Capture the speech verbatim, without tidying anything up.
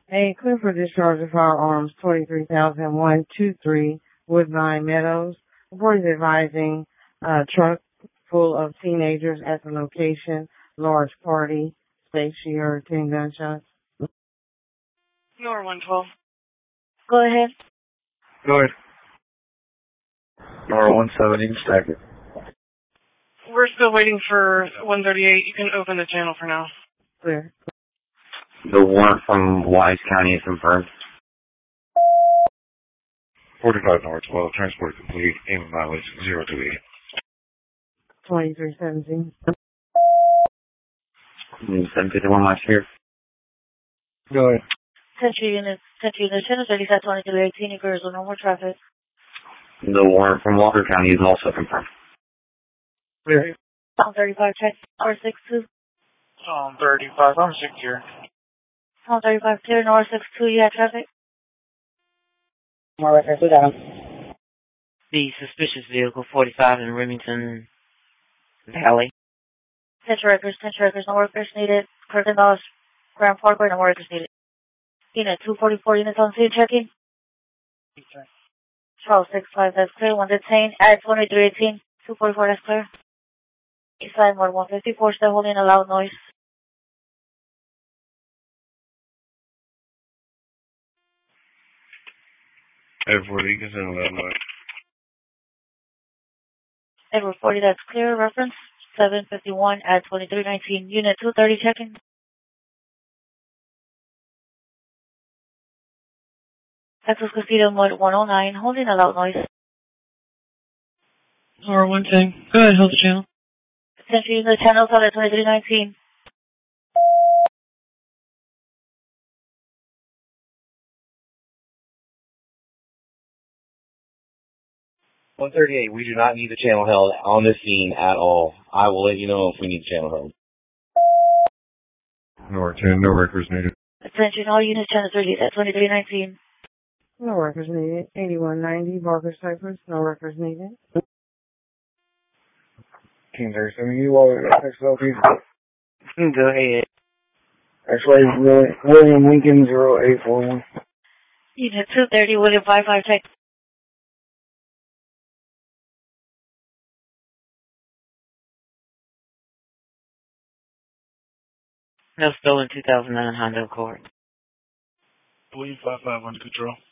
A clear for discharge of firearms twenty-three thousand one two three Woodbine Meadows. Report is advising a truck full of teenagers at the location, large party, space. She heard ten gunshots. Nor one twelve. Go ahead. Go ahead. Nor one seventy, stack it. We're still waiting for one thirty-eight. You can open the channel for now. Clear. The warrant from Wise County is confirmed. forty-five North twelve, transport complete, aim mileage zero two eight. twenty-three seventeen. seven fifty-one last year. Go ahead. Century units, Century units, channel thirty-five twenty-three eighteen, equals no more traffic. The warrant from Walker County is also confirmed. Clear. Tom thirty-five, check, R six two. Tom thirty-five, I'm secure. Tom thirty-five, clear, no R six two, you have traffic? More records, we got him. The suspicious vehicle, forty-five in Remington Valley. Central records, Central records, no workers needed. Kirkland Dawes, Grand Parkway, no workers needed. Unit two forty-four units on scene checking. Charles six five, that's clear. One detained. Add twenty-three eighteen. two forty-four, that's clear. Eastside Mode one fifty-four, still holding a loud noise. Edward forty, you can send a loud noise. Edward forty, that's clear. Reference seven fifty-one, add twenty-three nineteen. Unit two thirty checking. Texas Castillo Mode one oh nine, holding a loud noise. Or one ten. Go ahead, hold the channel. Century unit channel, solid twenty-three nineteen. one thirty-eight, we do not need the channel held on this scene at all. I will let you know if we need the channel held. Nor ten, no records needed. Attention, all units, channel thirty at twenty-three nineteen. No records needed. eighty-one ninety Barker Cypress. No records needed. King thirty-seven, you all X L P. Go ahead. Actually, William Lincoln zero eight four one. Unit two thirty, William five five, check. No stolen two thousand nine Honda Accord. William five five under control.